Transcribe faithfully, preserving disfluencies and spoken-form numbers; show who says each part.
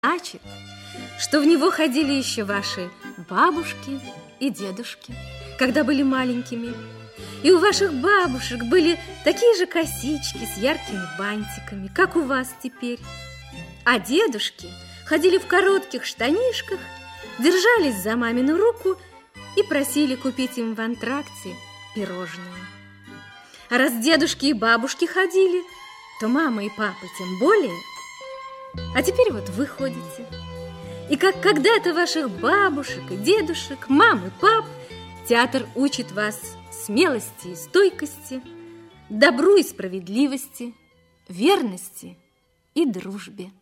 Speaker 1: значит, что в него ходили еще ваши бабушки и дедушки, когда были маленькими. И у ваших бабушек были такие же косички с яркими бантиками, как у вас теперь. А дедушки ходили в коротких штанишках, держались за мамину руку и просили купить им в антракте пирожные. А раз дедушки и бабушки ходили, то мама и папа тем более. А теперь вот вы ходите. И как когда-то ваших бабушек и дедушек, мам и пап, театр учит вас смелости и стойкости, добру и справедливости, верности и дружбе.